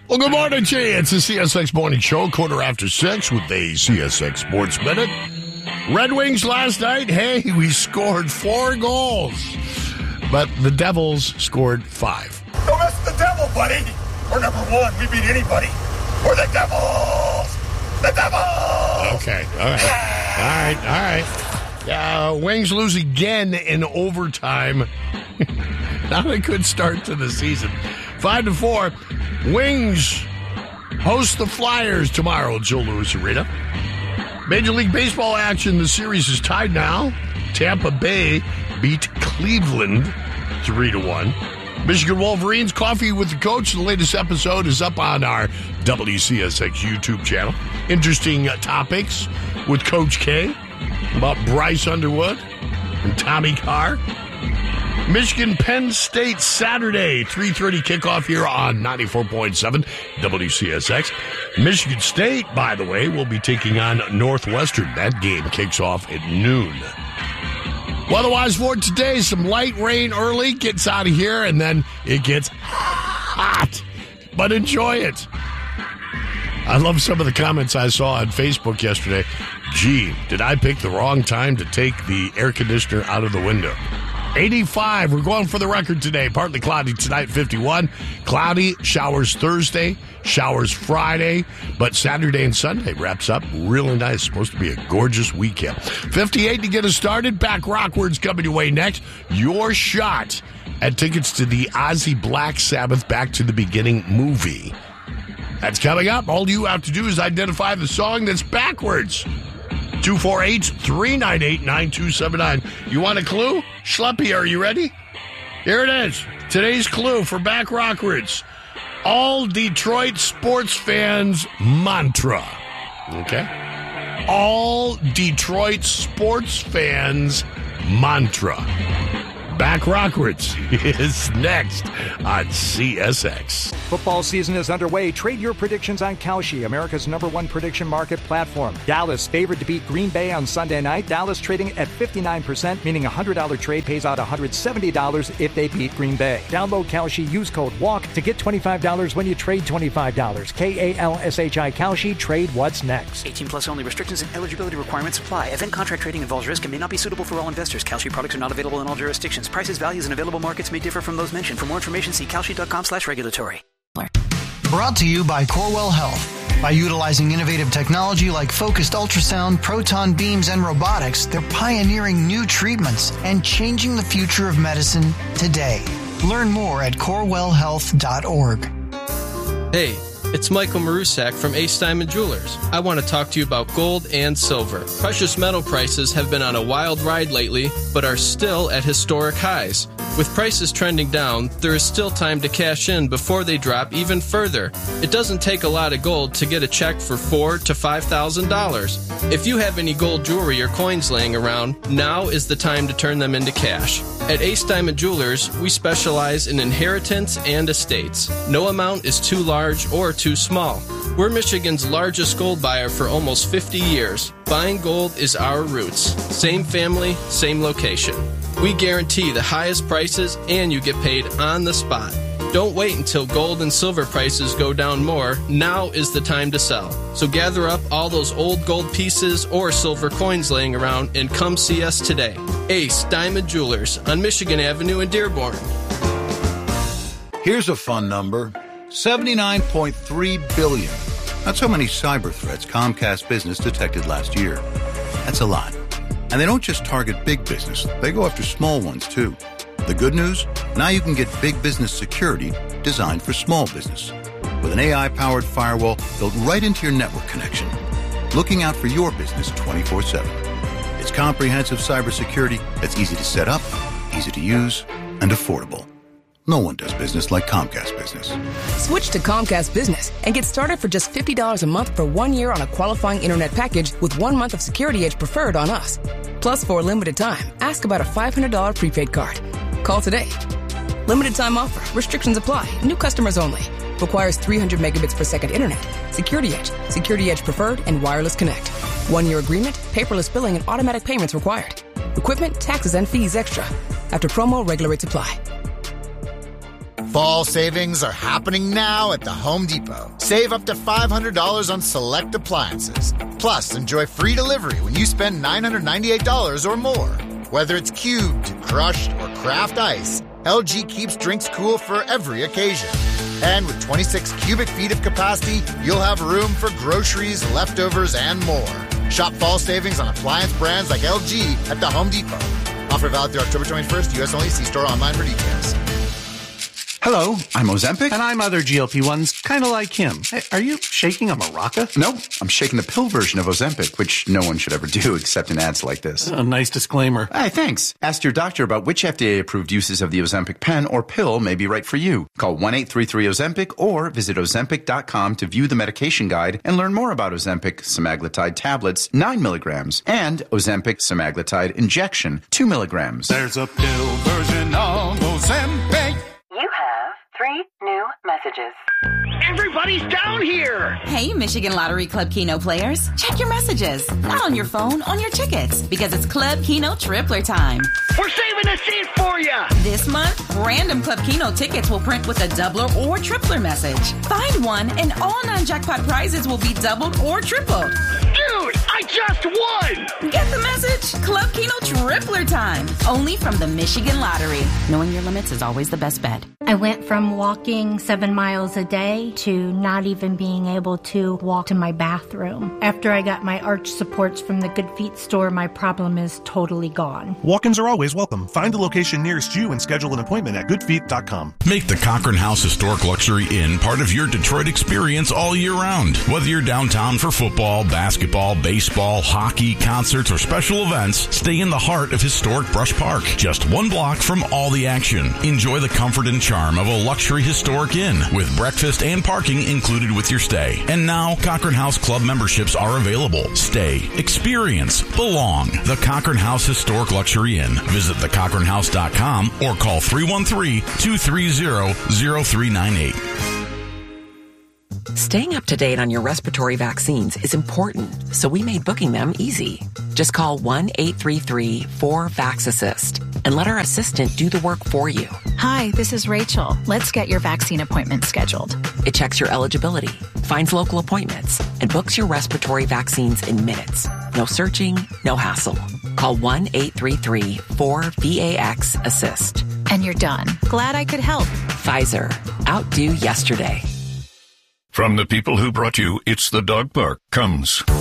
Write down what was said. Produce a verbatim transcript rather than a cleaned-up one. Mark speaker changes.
Speaker 1: Well, good morning to you. It's the C S X Morning Show, quarter after six with the C S X Sports Minute. Red Wings last night, hey, we scored four goals, but the Devils scored five.
Speaker 2: Don't mess with the Devil, buddy. We're number one. We beat anybody. We're the Devils. The Devils.
Speaker 1: Okay, all right. All right, all right. Uh, Wings lose again in overtime. Not a good start to the season. Five to four. Wings host the Flyers tomorrow at Joe Louis Arena. Major League Baseball action. The series is tied now. Tampa Bay beat Cleveland three to one. Michigan Wolverines, Coffee with the Coach. The latest episode is up on our W C S X YouTube channel. Interesting uh, topics with Coach K about Bryce Underwood and Tommy Carr. Michigan Penn State Saturday, three thirty kickoff here on ninety-four point seven W C S X. Michigan State, by the way, will be taking on Northwestern. That game kicks off at noon. Weather-wise for today, some light rain early, gets out of here, and then it gets hot. But enjoy it. I love some of the comments I saw on Facebook yesterday. Gee, did I pick the wrong time to take the air conditioner out of the window? eighty-five, we're going for the record today. Partly cloudy tonight, fifty-one. Cloudy, showers Thursday, showers Friday, but Saturday and Sunday wraps up really nice. Supposed to be a gorgeous weekend. fifty-eight to get us started. Back Rockwards coming your way next. Your shot at tickets to the Ozzy Black Sabbath Back to the Beginning movie. That's coming up. All you have to do is identify the song that's backwards. two four eight, three nine eight, nine two seven nine. You want a clue? Schleppy, are you ready? Here it is. Today's clue for Back Rockwards. All Detroit sports fans mantra. Okay? All Detroit sports fans mantra. Back Rockwards is next on C S X.
Speaker 3: Football season is underway. Trade your predictions on Kalshi, America's number one prediction market platform. Dallas favored to beat Green Bay on Sunday night. Dallas trading at fifty-nine percent, meaning a one hundred dollars trade pays out one hundred seventy dollars if they beat Green Bay. Download Kalshi, use code WALK to get twenty-five dollars when you trade twenty-five dollars. K A L S H I Kalshi, trade what's next.
Speaker 4: eighteen plus only. Restrictions and eligibility requirements apply. Event contract trading involves risk and may not be suitable for all investors. Kalshi products are not available in all jurisdictions. Prices, values, and available markets may differ from those mentioned. For more information, see kalshi.com slash regulatory.
Speaker 5: Brought to you by Corewell Health. By utilizing innovative technology like focused ultrasound, proton beams, and robotics, they're pioneering new treatments and changing the future of medicine today. Learn more at corewell health dot org.
Speaker 6: Hey, it's Michael Marusak from Ace Diamond Jewelers. I want to talk to you about gold and silver. Precious metal prices have been on a wild ride lately, but are still at historic highs. With prices trending down, there is still time to cash in before they drop even further. It doesn't take a lot of gold to get a check for four thousand to five thousand dollars. If you have any gold jewelry or coins laying around, now is the time to turn them into cash. At Ace Diamond Jewelers, we specialize in inheritance and estates. No amount is too large or too small. We're Michigan's largest gold buyer for almost fifty years. Buying gold is our roots. Same family, same location. We guarantee the highest prices and you get paid on the spot. Don't wait until gold and silver prices go down more. Now is the time to sell. So gather up all those old gold pieces or silver coins laying around and come see us today. Ace Diamond Jewelers on Michigan Avenue in Dearborn.
Speaker 7: Here's a fun number. seventy-nine point three billion. That's how many cyber threats Comcast Business detected last year. That's a lot. And they don't just target big business. They go after small ones, too. The good news? Now you can get big business security designed for small business. With an A I-powered firewall built right into your network connection. Looking out for your business twenty-four seven. It's comprehensive cybersecurity that's easy to set up, easy to use, and affordable. No one does business like Comcast Business.
Speaker 8: Switch to Comcast Business and get started for just fifty dollars a month for one year on a qualifying internet package with one month of Security Edge preferred on us. Plus, for a limited time, ask about a five hundred dollars prepaid card. Call today. Limited time offer. Restrictions apply. New customers only. Requires three hundred megabits per second internet. Security Edge. Security Edge preferred and wireless connect. One-year agreement, paperless billing, and automatic payments required. Equipment, taxes, and fees extra. After promo, regular rates apply.
Speaker 9: Fall savings are happening now at the Home Depot. Save up to five hundred dollars on select appliances. Plus, enjoy free delivery when you spend nine hundred ninety-eight dollars or more. Whether it's cubed, crushed, or craft ice, L G keeps drinks cool for every occasion. And with twenty-six cubic feet of capacity, you'll have room for groceries, leftovers, and more. Shop fall savings on appliance brands like L G at the Home Depot. Offer valid through October twenty-first, U S only. See store online for details.
Speaker 10: Hello, I'm Ozempic. And I'm other G L P ones, kind of like him. Hey, are you shaking a maraca?
Speaker 11: No, I'm shaking the pill version of Ozempic, which no one should ever do except in ads like this.
Speaker 10: A nice disclaimer.
Speaker 11: Hey, thanks. Ask your doctor about which F D A-approved uses of the Ozempic pen or pill may be right for you. Call one eight three three Ozempic or visit Ozempic dot com to view the medication guide and learn more about Ozempic semaglutide tablets, nine milligrams, and Ozempic semaglutide injection, two milligrams.
Speaker 10: There's a pill version of Ozempic.
Speaker 12: You have three new messages.
Speaker 13: Everybody's down here!
Speaker 14: Hey, Michigan Lottery Club Keno players. Check your messages. Not on your phone, on your tickets. Because it's Club Keno Tripler time.
Speaker 13: We're saving a seat for you!
Speaker 14: This month, random Club Keno tickets will print with a doubler or tripler message. Find one and all non-jackpot prizes will be doubled or tripled.
Speaker 13: Dude, I just won!
Speaker 14: Get the message? Club Keno Tripler time. Only from the Michigan Lottery. Knowing your limits is always the best bet.
Speaker 15: I went from walking seven miles a day to not even being able to walk to my bathroom. After I got my arch supports from the Good Feet store, my problem is totally gone.
Speaker 16: Walk-ins are always welcome. Find the location nearest you and schedule an appointment at good feet dot com.
Speaker 17: Make the Cochrane House Historic Luxury Inn part of your Detroit experience all year round. Whether you're downtown for football, basketball, baseball, hockey, concerts, or special events, stay in the heart of historic Brush Park, just one block from all the action. Enjoy the comfort and charm of a luxury historic inn with breakfast and parking included with your stay. And now, Cochrane House Club memberships are available. Stay, experience, belong. The Cochrane House Historic Luxury Inn. Visit the cochran house dot com or call three one three, two three zero, zero three nine eight.
Speaker 18: Staying up to date on your respiratory vaccines is important, so we made booking them easy. Just call one eight three three, four, VAX-ASSIST and let our assistant do the work for you.
Speaker 19: Hi, this is Rachel. Let's get your vaccine appointment scheduled.
Speaker 18: It checks your eligibility, finds local appointments, and books your respiratory vaccines in minutes. No searching, no hassle. Call one eight three three, four, VAX-ASSIST.
Speaker 19: And you're done. Glad I could help.
Speaker 18: Pfizer. Outdo yesterday.
Speaker 20: From the people who brought you It's the Dog Park comes